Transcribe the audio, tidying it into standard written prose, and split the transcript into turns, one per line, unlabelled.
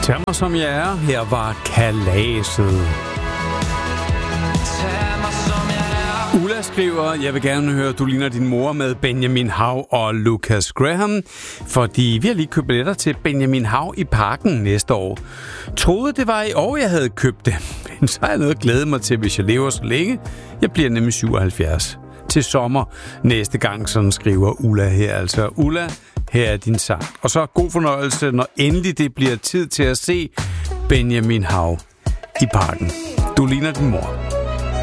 Tag mig som jeg er. Her var kalaset. Ulla skriver, jeg vil gerne høre, du ligner din mor med Benjamin Hav og Lucas Graham, fordi vi har lige købt billetter til Benjamin Hav i Parken næste år. Troede, det var i år, jeg havde købt det. Men så har jeg noget at glæde mig til, hvis jeg lever så længe. Jeg bliver nemlig 77. Til sommer næste gang, sådan skriver Ulla her. Altså, Ulla, her er din sang. Og så god fornøjelse, når endelig det bliver tid til at se Benjamin Hav i Parken. Du ligner din mor.